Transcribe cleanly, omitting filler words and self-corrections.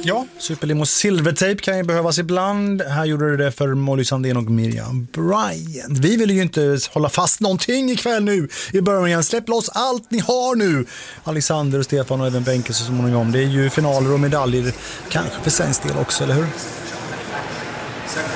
Ja, Superlimos silvertejp kan ju behövas ibland. Här gjorde du det för Molly Sandén och Miriam Bryant. Vi vill ju inte hålla fast någonting ikväll nu i början. Släpp loss allt ni har nu. Alexander och Stefan och även Benke så småningom. Det är ju finaler och medaljer kanske för svensk del också, eller hur?